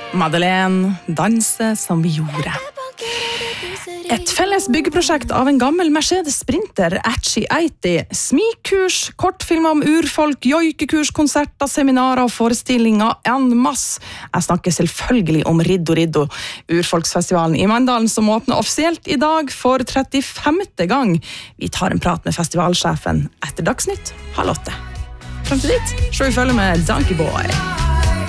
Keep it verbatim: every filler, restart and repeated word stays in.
Madeleine, danse som vi gjorde. Et felles byggeprosjekt av en gammel Mercedes Sprinter, Atchi eighty, smikurs, kortfilmer om urfolk, joikekurs, konserter, seminarer og forestillinger en masse. Jeg snakker selvfølgelig om Riddo Riddo, urfolksfestivalen i Mandalen, som åpner offisielt i dag for trettifemte gang. Vi tar en prat med festivalsjefen etter Dagsnytt halv åtte. Frem til dit, så vi følger med Donkey Boy.